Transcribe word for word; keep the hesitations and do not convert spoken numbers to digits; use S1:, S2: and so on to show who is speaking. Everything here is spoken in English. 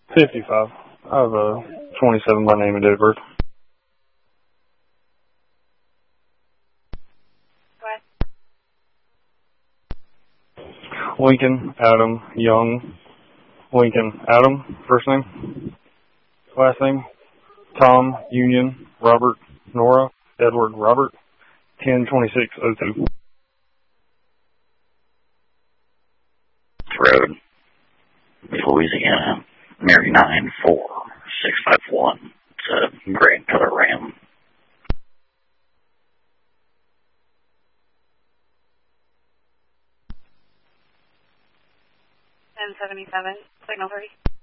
S1: fifty-five. I have a twenty-seven by name and date of birth.
S2: What?
S1: Lincoln Adam Young. Lincoln Adam, first name. Last name, Tom Union Robert Nora Edward Robert. ten twenty-six oh two.
S3: Road, Louisiana, Mary nine four six five one. It's a gray color Ram.
S2: ten seventy-seven, signal three.